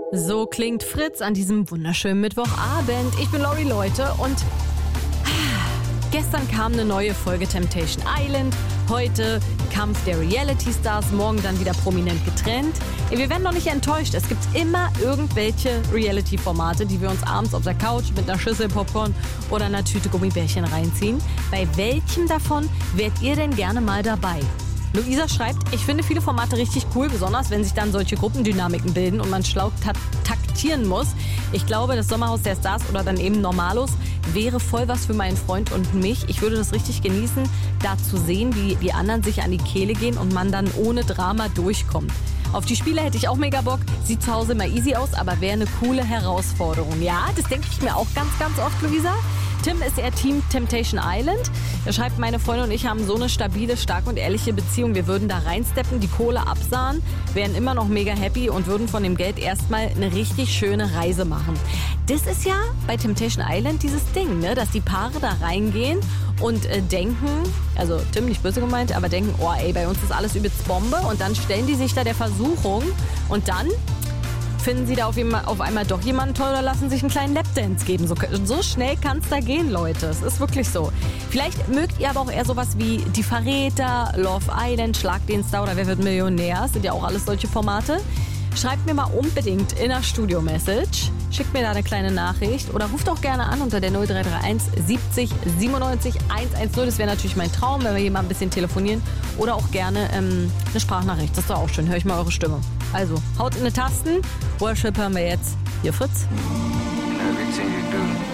So klingt Fritz an diesem wunderschönen Mittwochabend. Ich bin Lori, Leute, und gestern kam eine neue Folge Temptation Island. Heute Kampf der Reality Stars, morgen dann wieder prominent getrennt. Wir werden noch nicht enttäuscht. Es gibt immer irgendwelche Reality-Formate, die wir uns abends auf der Couch mit einer Schüssel Popcorn oder einer Tüte Gummibärchen reinziehen. Bei welchem davon wärt ihr denn gerne mal dabei? Luisa schreibt, ich finde viele Formate richtig cool, besonders wenn sich dann solche Gruppendynamiken bilden und man schlau taktieren muss. Ich glaube, das Sommerhaus der Stars oder dann eben Normalos wäre voll was für meinen Freund und mich. Ich würde das richtig genießen, da zu sehen, wie die anderen sich an die Kehle gehen und man dann ohne Drama durchkommt. Auf die Spiele hätte ich auch mega Bock. Sieht zu Hause immer easy aus, aber wäre eine coole Herausforderung. Ja, das denke ich mir auch ganz, ganz oft, Luisa. Tim ist eher Team Temptation Island. Er schreibt, meine Freunde und ich haben so eine stabile, starke und ehrliche Beziehung. Wir würden da reinsteppen, die Kohle absahen, wären immer noch mega happy und würden von dem Geld erstmal eine richtig schöne Reise machen. Das ist ja bei Temptation Island dieses Ding, ne? Dass die Paare da reingehen und denken, also Tim nicht böse gemeint, aber denken, oh ey, bei uns ist alles übelst Bombe, und dann stellen die sich da der Versuchung und dann finden sie da auf einmal doch jemanden toll oder lassen sich einen kleinen Lapdance geben. So schnell kann es da gehen, Leute. Es ist wirklich so. Vielleicht mögt ihr aber auch eher sowas wie Die Verräter, Love Island, Schlag den Star oder Wer wird Millionär? Das sind ja auch alles solche Formate. Schreibt mir mal unbedingt in der Studio-Message. Schickt mir da eine kleine Nachricht oder ruft auch gerne an unter der 0331 70 97 110. Das wäre natürlich mein Traum, wenn wir hier mal ein bisschen telefonieren. Oder auch gerne eine Sprachnachricht. Das ist doch auch schön. Hör ich mal eure Stimme. Also, haut in die Tasten. Worship hören wir jetzt. Hier Fritz. Everything you do.